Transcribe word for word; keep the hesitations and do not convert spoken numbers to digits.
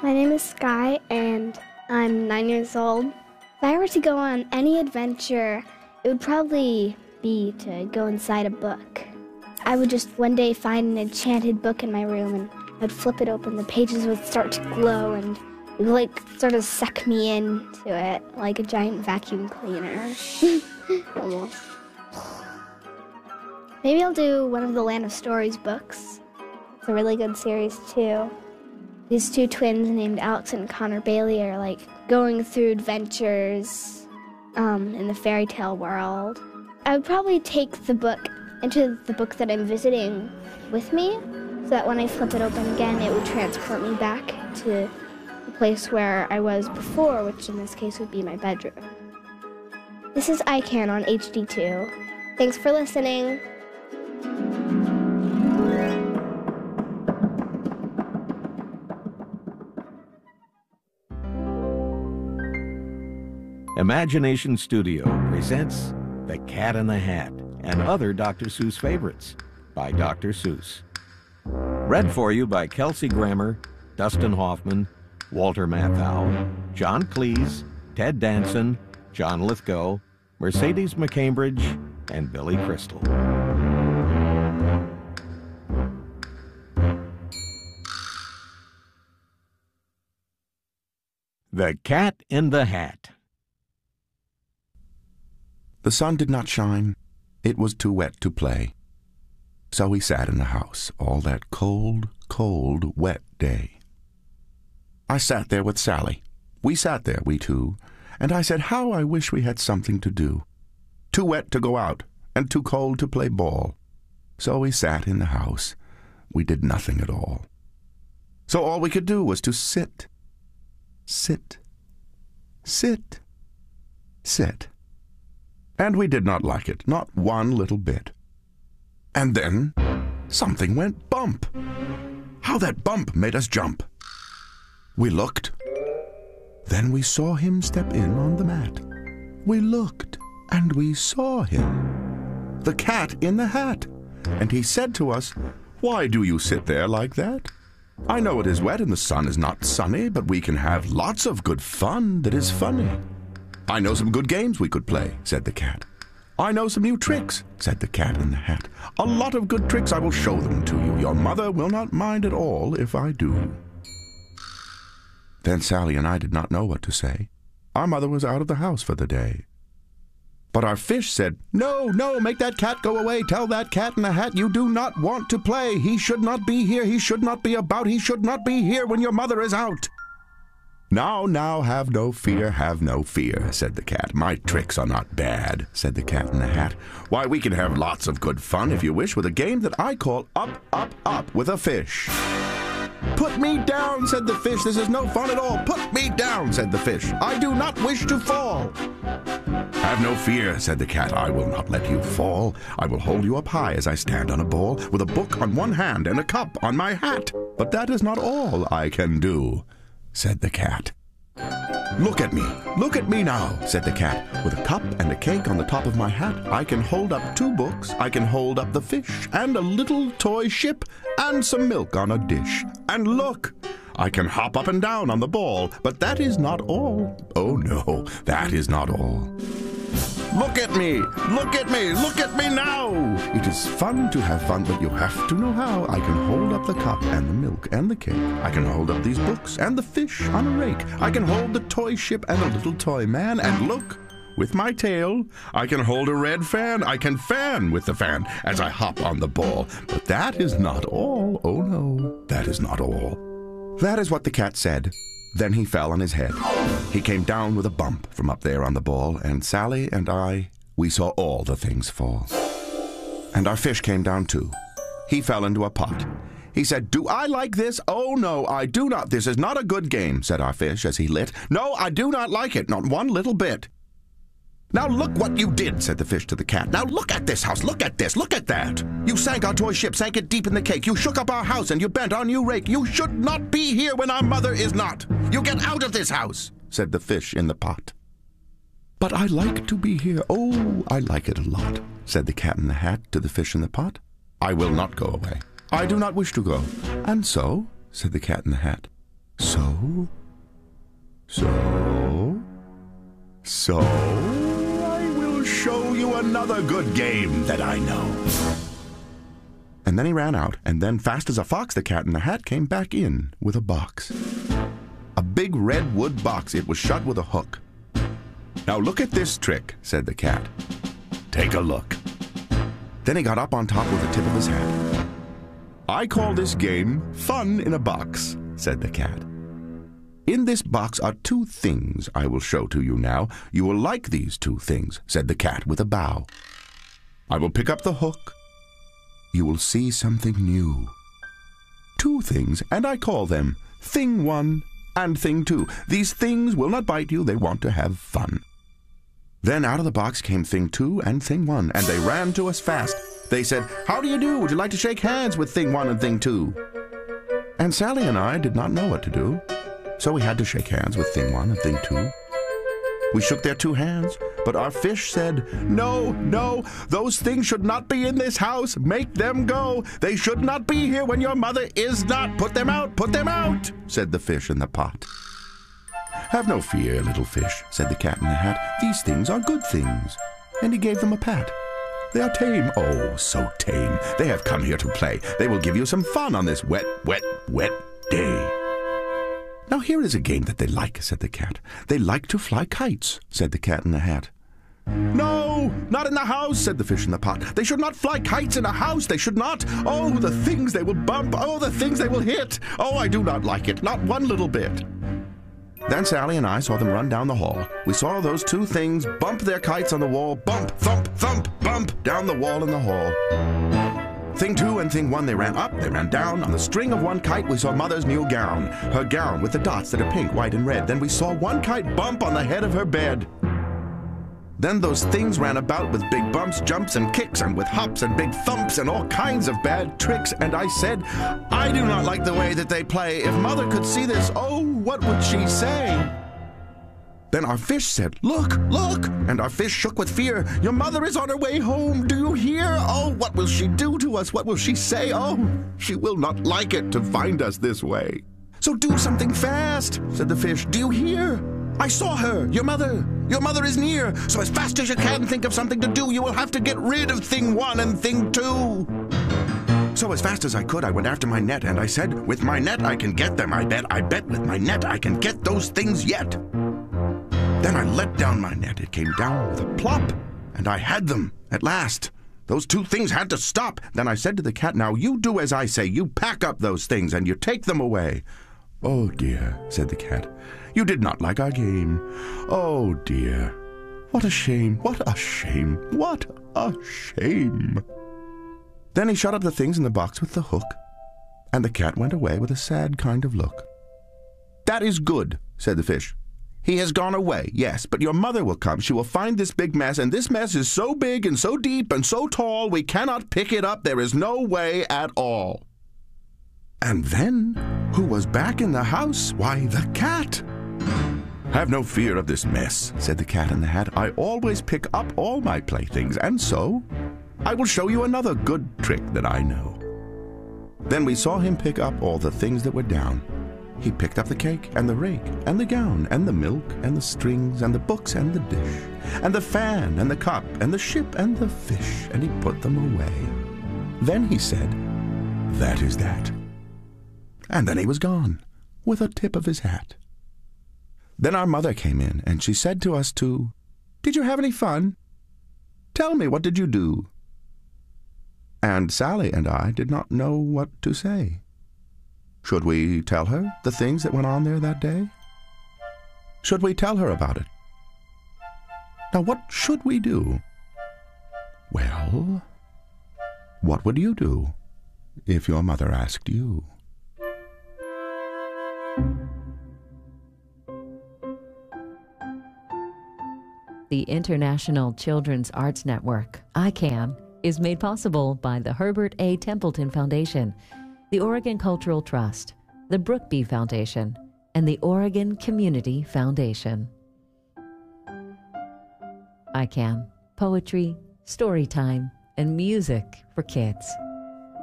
My name is Sky, and I'm nine years old. If I were to go on any adventure, it would probably be to go inside a book. I would just one day find an enchanted book in my room, and I'd flip it open. The pages would start to glow, and it would, like, sort of suck me into it, like a giant vacuum cleaner. Almost. Maybe I'll do one of the Land of Stories books. It's a really good series, too. These two twins named Alex and Connor Bailey are, like, going through adventures um, in the fairy tale world. I would probably take the book into the book that I'm visiting with me, so that when I flip it open again, it would transport me back to the place where I was before, which in this case would be my bedroom. This is I Can on H D two. Thanks for listening. Imagination Studio presents The Cat in the Hat and other Doctor Seuss favorites by Doctor Seuss. Read for you by Kelsey Grammer, Dustin Hoffman, Walter Matthau, John Cleese, Ted Danson, John Lithgow, Mercedes McCambridge, and Billy Crystal. The Cat in the Hat. The sun did not shine. It was too wet to play. So we sat in the house all that cold, cold, wet day. I sat there with Sally. We sat there, we two, and I said, how I wish we had something to do. Too wet to go out, and too cold to play ball. So we sat in the house. We did nothing at all. So all we could do was to sit, sit, sit, sit. And we did not like it, not one little bit. And then something went bump. How that bump made us jump. We looked. Then we saw him step in on the mat. We looked, and we saw him. The cat in the hat. And he said to us, why do you sit there like that? I know it is wet and the sun is not sunny, but we can have lots of good fun that is funny. I know some good games we could play, said the cat. I know some new tricks, said the cat in the hat. A lot of good tricks, I will show them to you. Your mother will not mind at all if I do. Then Sally and I did not know what to say. Our mother was out of the house for the day. But our fish said, no, no, make that cat go away. Tell that cat in the hat you do not want to play. He should not be here. He should not be about. He should not be here when your mother is out. Now, now, have no fear, have no fear, said the cat. My tricks are not bad, said the cat in the hat. Why, we can have lots of good fun, if you wish, with a game that I call Up, Up, Up with a Fish. Put me down, said the fish. This is no fun at all. Put me down, said the fish. I do not wish to fall. Have no fear, said the cat. I will not let you fall. I will hold you up high as I stand on a ball, with a book on one hand and a cup on my hat. But that is not all I can do, said the cat. Look at me, look at me now, said the cat. With a cup and a cake on the top of my hat, I can hold up two books, I can hold up the fish, and a little toy ship, and some milk on a dish. And look, I can hop up and down on the ball, but that is not all. Oh no, that is not all. Look at me, look at me, look at me now. It is fun to have fun, but you have to know how. I can hold up the cup and the milk and the cake. I can hold up these books and the fish on a rake. I can hold the toy ship and a little toy man. And look, with my tail, I can hold a red fan. I can fan with the fan as I hop on the ball. But that is not all. Oh no, that is not all. That is what the cat said. Then he fell on his head. He came down with a bump from up there on the ball, and Sally and I, we saw all the things fall. And our fish came down too. He fell into a pot. He said, do I like this? Oh no, I do not. This is not a good game, said our fish as he lit. No, I do not like it, not one little bit. Now look what you did, said the fish to the cat. Now look at this house, look at this, look at that. You sank our toy ship, sank it deep in the cake. You shook up our house and you bent our new rake. You should not be here when our mother is not. You get out of this house, said the fish in the pot. But I like to be here. Oh, I like it a lot, said the cat in the hat to the fish in the pot. I will not go away. I do not wish to go. And so, said the cat in the hat, So, so, so, I will show you another good game that I know. And then he ran out, and then, fast as a fox, the Cat in the Hat came back in with a box. A big red wood box. It was shut with a hook. "Now look at this trick," said the cat. "Take a look." Then he got up on top with the tip of his hat. "I call this game Fun in a Box," said the cat. "In this box are two things I will show to you now. You will like these two things," said the cat with a bow. "I will pick up the hook. You will see something new. Two things, and I call them Thing One and Thing Two. These things will not bite you. They want to have fun." Then out of the box came Thing Two and Thing One, and they ran to us fast. They said, "How do you do? Would you like to shake hands with Thing One and Thing Two?" And Sally and I did not know what to do, so we had to shake hands with Thing One and Thing Two. We shook their two hands, but our fish said, "No, no, those things should not be in this house. Make them go. They should not be here when your mother is not. Put them out, put them out," said the fish in the pot. "Have no fear, little fish," said the Cat in the Hat. "These things are good things." And he gave them a pat. "They are tame, oh, so tame. They have come here to play. They will give you some fun on this wet, wet, wet day." "Now here is a game that they like," said the cat. "They like to fly kites," said the Cat in the Hat. "No, not in the house," said the fish in the pot. "They should not fly kites in a house. They should not. Oh, the things they will bump. Oh, the things they will hit. Oh, I do not like it, not one little bit." Then Sally and I saw them run down the hall. We saw those two things bump their kites on the wall. Bump, thump, thump, bump, down the wall in the hall. Thing Two and Thing One, they ran up, they ran down. On the string of one kite, we saw Mother's new gown. Her gown with the dots that are pink, white, and red. Then we saw one kite bump on the head of her bed. Then those things ran about with big bumps, jumps, and kicks, and with hops and big thumps and all kinds of bad tricks. And I said, "I do not like the way that they play. If Mother could see this, oh, what would she say?" Then our fish said, "Look, look!" And our fish shook with fear. "Your mother is on her way home. Do you hear? Oh, what will she do to us? What will she say? Oh, she will not like it to find us this way." "So do something fast," said the fish. "Do you hear? I saw her, your mother. Your mother is near. So as fast as you can think of something to do, you will have to get rid of Thing One and Thing Two." So as fast as I could, I went after my net, and I said, "With my net I can get them. I bet, I bet with my net I can get those things yet." Then I let down my net. It came down with a plop, and I had them at last. Those two things had to stop. Then I said to the cat, "Now you do as I say. You pack up those things and you take them away." "Oh dear," said the cat. "You did not like our game. Oh dear. What a shame, what a shame, what a shame." Then he shut up the things in the box with the hook, and the cat went away with a sad kind of look. "That is good," said the fish. "He has gone away, yes, but your mother will come. She will find this big mess, and this mess is so big and so deep and so tall, we cannot pick it up. There is no way at all." And then, who was back in the house? Why, the cat. "Have no fear of this mess," said the Cat in the Hat. "I always pick up all my playthings, and so I will show you another good trick that I know." Then we saw him pick up all the things that were down. He picked up the cake and the rake and the gown and the milk and the strings and the books and the dish and the fan and the cup and the ship and the fish, and he put them away. Then he said, "That is that." And then he was gone, with a tip of his hat. Then our mother came in, and she said to us two, "Did you have any fun? Tell me, what did you do?" And Sally and I did not know what to say. Should we tell her the things that went on there that day? Should we tell her about it? Now, what should we do? Well, what would you do if your mother asked you? The International Children's Arts Network, I CAN, is made possible by the Herbert A. Templeton Foundation, the Oregon Cultural Trust, the Brookby Foundation, and the Oregon Community Foundation. I CAN, poetry, story time, and music for kids.